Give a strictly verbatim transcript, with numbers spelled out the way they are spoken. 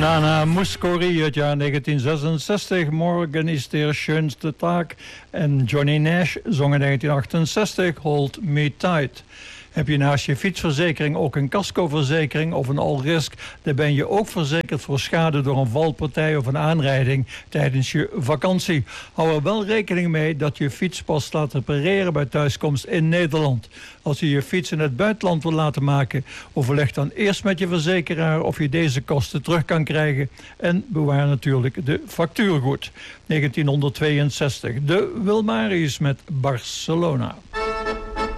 Nana Mouskouri uit jaar negentien zesenzestig. Morgen is der schönste Tag. En Johnny Nash zong in negentien achtenzestig Hold Me Tight. Heb je naast je fietsverzekering ook een cascoverzekering of een all-risk, dan ben je ook verzekerd voor schade door een valpartij of een aanrijding tijdens je vakantie. Hou er wel rekening mee dat je fiets pas laat repareren bij thuiskomst in Nederland. Als je je fiets in het buitenland wil laten maken, overleg dan eerst met je verzekeraar of je deze kosten terug kan krijgen en bewaar natuurlijk de factuur goed. negentien tweeënzestig, de Wilmaris met Barcelona.